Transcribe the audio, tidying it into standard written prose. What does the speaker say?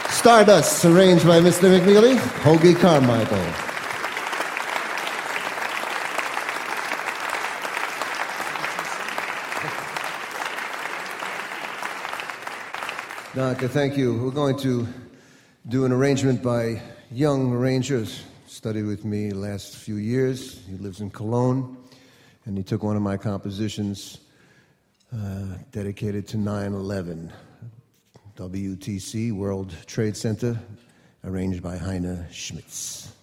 Stardust, arranged by Mr. McNeely, Hoagie Carmichael. Doctor, thank you. We're going to do an arrangement by young arranger, studied with me the last few years. He lives in Cologne, and he took one of my compositions dedicated to 9/11, WTC, World Trade Center, arranged by Heine Schmitz.